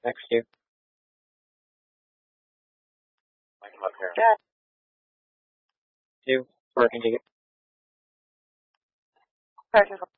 Next to you. I come up here. Good. Two. Working to get.